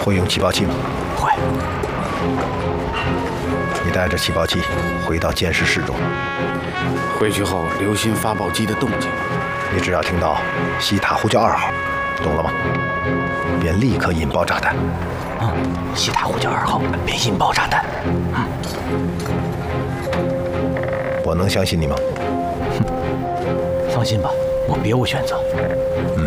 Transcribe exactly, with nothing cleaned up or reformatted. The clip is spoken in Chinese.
会用起爆器吗？ 会。 你带着起爆器回到监视室中。 回去后留心发报机的动静。 你只要听到西塔呼叫二号，懂了吗？便立刻引爆炸弹。 嗯，西塔呼叫二号，便引爆炸弹。嗯， 我能相信你吗？ 放心吧，我别无选择。 嗯。